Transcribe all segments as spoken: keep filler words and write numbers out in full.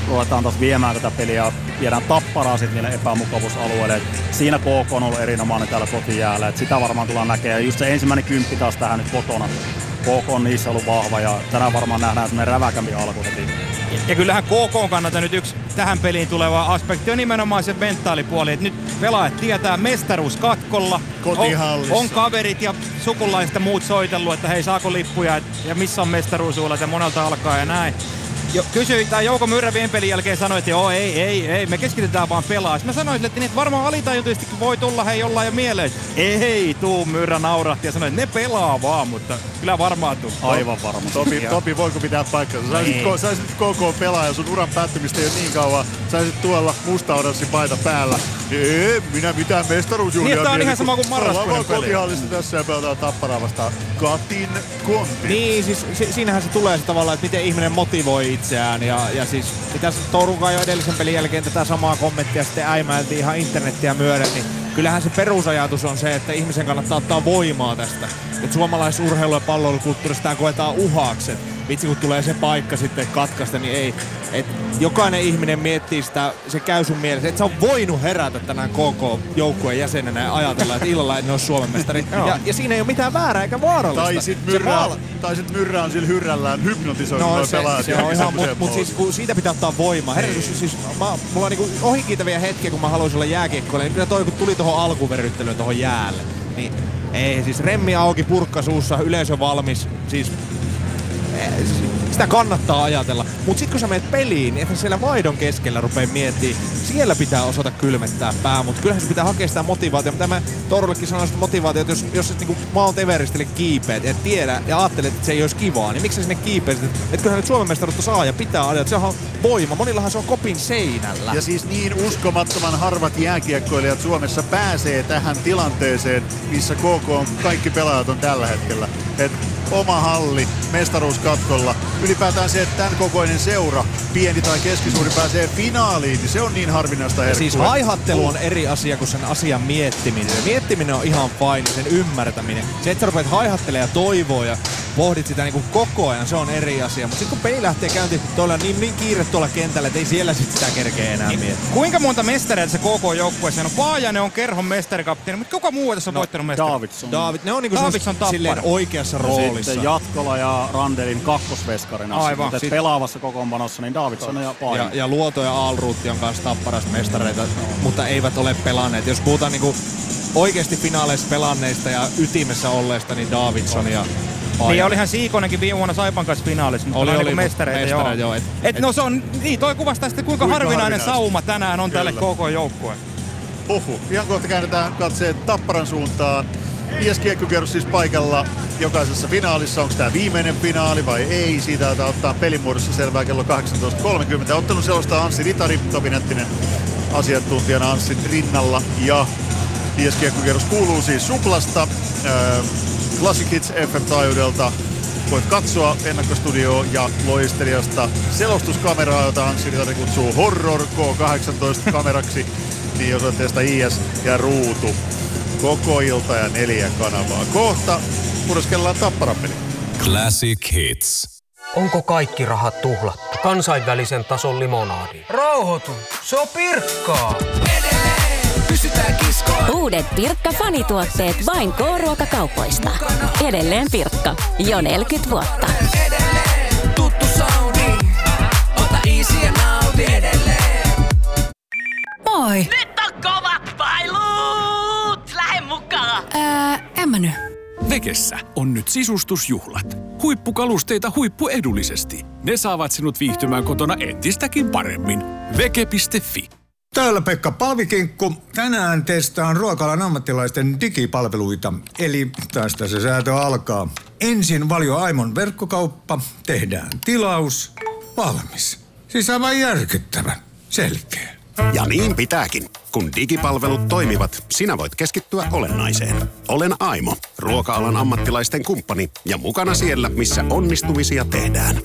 ruvetaan taas viemään tätä peliä ja viedään Tapparaa sitten niille epämukavuusalueille. Et siinä K K on ollut erinomainen täällä kotijäällä, että sitä varmaan tullaan näkemään. Ja just se ensimmäinen kymppi taas tähän nyt kotona. K K on niissä ollut vahva ja tänään varmaan nähdään semmoinen räväkämpi alku heti. Ja kyllähän K K:n kannalta nyt yksi tähän peliin tuleva aspekti on nimenomaan se mentaalipuoli, että nyt pelaajat tietää mestaruus katkolla. Kotihallissa. On, on kaverit ja sukulaiset ja muut soitellut, että hei saako lippuja ja missä on mestaruusuulat ja monelta alkaa ja näin. Jo, kysyi, tai Jouko Myrrä viime pelin jälkeen sanoi, että joo, ei, ei, ei, me keskitytään vaan pelaa. Mä sanoin, että niitä varmaan alitajuntaisestikin voi tulla hei jollain jo mieleen. Ei tuu, Myrrä naurahti ja sanoi, että ne pelaa vaan, mutta kyllä varmaan tuu. Aivan varmasti. Topi, Topi, voiko pitää paikkansa? Sä saisit K K-pelaaja, sun uran päättymistä ei ole niin kauan. Saisit tuolla musta-oranssi paita päällä. Ei, minä mitään mestaruusjuhlia. Niin, tää on ihan sama kuin marraskuinen peli. Kotihallista tässä ja pelataan Tapparaa vastaan Katin kontti. Niin, siis si- siinähän se tulee se tavallaan, että miten ihminen motivoi itseään. Ja, ja siis mitäs Tourukaan jo edellisen pelin jälkeen tätä samaa kommenttia sitten äimäiltiin ihan internettiä myöden, niin kyllähän se perusajatus on se, että ihmisen kannattaa ottaa voimaa tästä. Että suomalaisessa urheilu- ja palloilukulttuurissa tämä koetaan uhaksi. Vitsi kun tulee se paikka sitten katkaista, niin ei. Et jokainen ihminen miettii sitä, se käy sun mielessä. Et sä on voinut herätä tänään K K-joukkueen jäsenenä ja ajatella, että illalla en ole Suomen mestari. ja, ja siinä ei ole mitään väärää eikä vaarallista. Tai sit Myrrä, maala... tai sit Myrrä on sillä hyrrällään hypnotisoinut no, noi se, pelaajat. Se on ihan, mutta mut siis kun siitä pitää ottaa voimaa. Herra, siis, mä, mulla on niinku ohikiitäviä hetkiä, kun mä haluaisin olla jääkiekkoilla. Niin kyllä toi, kun tuli tohon alkuverryttelyyn tohon jäälle. Niin ei, siis remmi auki, purkka suussa, yleisö valmis. Siis sitä kannattaa ajatella. Mut sit kun sä menet peliin, että siellä vaihdon keskellä rupee miettimään, siellä pitää osata kylmettää pää, mutta kyllähän se pitää hakea sitä motivaatiota. Mutta mä Tourullekin sanoin sitä motivaatiota, jos, jos et niinku Mount Everestille kiipeet, et tiedä ja ajattelet, että se ei olisi kivaa, niin miksi sä sinne kiipeät? Että et kyllähän nyt Suomen mestaruutta saa ja pitää ajatella, se on voima. Monillahan se on kopin seinällä. Ja siis niin uskomattoman harvat jääkiekkoilijat Suomessa pääsee tähän tilanteeseen, missä K K on kaikki pelaajat on tällä hetkellä. Et oma halli, mestaruuskatkolla. Ylipäätään se, että tämän kokoinen seura, pieni tai keskisuuri, pääsee finaaliin, niin se on niin harvinaista herkkua. Siis haihattelu on eri asia kuin sen asian miettiminen. Miettiminen on ihan fine, sen ymmärtäminen. Se, että sä rupeat haihattelemaan ja toivoa ja pohdit sitä niinku koko ajan, se on eri asia. Mutta sitten kun peli lähtee käyntiin, tuolla niin, niin kiire tuolla kentällä, että ei siellä sit sitä kerkeä enää niin, miettiä. Kuinka monta mestaria tässä K K-joukkueessa on? Paajanen on kerhon mestarikapteeni, mutta kuka muu tässä on no, voittanut mestaria? Davidson. David, ne on niinku silleen oikeassa roolissa. Sitten Jatkola ja Randelin kakkosveskarina. Aivan. Sitten Sit... pelaavassa kokoonpanossa niin Davidson ja Paajanen. Ja, ja Luoto ja Aalruutti on kanssa Tapparasta mestareita, mutta eivät ole pelanneet. Jos puhutaan niinku oikeasti finaaleissa pelanneista ja ytimessä olleista, niin Davidson ja Paajanen. Niin olihan Siikonenkin viime vuonna Saipan kanssa finaalissa, mutta oli, oli niin mestareita, joo. joo. Et, et, et, no se on, niin toi kuvastaa sitten kuinka, kuinka harvinainen sauma tänään on Kyllä. tälle K K-joukkueen. Huhhuh. Ihan kohta käännetään katseet Tapparan suuntaan. Viides kiekkokierros siis paikalla jokaisessa finaalissa. Onko tämä viimeinen finaali vai ei? Siitä aletaan ottaa pelimuodossa selvää kello kahdeksantoista kolmekymmentä. Ottelun selostaa Anssi Ritari, Topi Nättinen asiantuntijana Anssin rinnalla. Ja viides kiekkokierros kuuluu siis Suplasta, äh, Classic Hits F M-taajuudelta. Voit katsoa Ennakkostudio ja Loisteliasta selostuskameraa, jota Anssi Ritari kutsuu Horror K kahdeksantoista kameraksi. Niin osoitteesta I S ja Ruutu. Koko ilta ja neljä kanavaa. Kohta pureskellaan Tappara-peli. Classic Hits. Onko kaikki rahat tuhlattu? Kansainvälisen tason limonadi. Rauhoitu, se on Pirkkaa. Edelleen pysytään kiskoon. Uudet Pirkka-fanituotteet vain K-ruokakaupoista. Edelleen Pirkka. Jo neljäkymmentä vuotta. Edelleen tuttu soundi. Ota easy ja nauti edelleen. Moi. Nyt on kovat pailut! Lähde mukaan! Ää, en mä nyt. Vekessä on nyt sisustusjuhlat. Huippukalusteita huippuedullisesti. Ne saavat sinut viihtymään kotona entistäkin paremmin. Veke piste fi. Täällä Pekka Paavikinkku. Tänään testaan ruokalan ammattilaisten digipalveluita. Eli tästä se säätö alkaa. Ensin Valio Aimon verkkokauppa. Tehdään tilaus. Valmis. Siis aivan järkyttävän. Selkeä. Ja niin pitääkin. Kun digipalvelut toimivat, sinä voit keskittyä olennaiseen. Olen Aimo, ruoka-alan ammattilaisten kumppani ja mukana siellä, missä onnistumisia tehdään.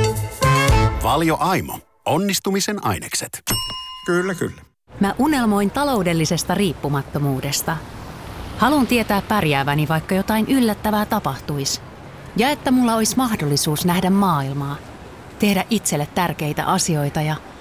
Valio Aimo. Onnistumisen ainekset. Kyllä, kyllä. Mä unelmoin taloudellisesta riippumattomuudesta. Haluan tietää pärjääväni, vaikka jotain yllättävää tapahtuisi. Ja että mulla olisi mahdollisuus nähdä maailmaa. Tehdä itselle tärkeitä asioita ja